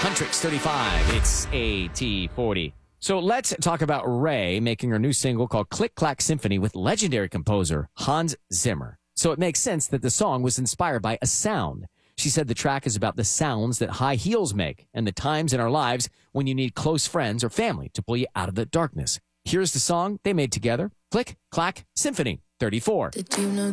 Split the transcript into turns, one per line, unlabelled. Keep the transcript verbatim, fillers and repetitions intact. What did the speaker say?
Huntrix thirty-five. It's A T forty. So let's talk about Ray making her new single called Click Clack Symphony with legendary composer Hans Zimmer. So it makes sense that the song was inspired by a sound. She said the track is about the sounds that high heels make and the times in our lives when you need close friends or family to pull you out of the darkness. Here's the song they made together, Click Clack Symphony thirty-four.
Did you know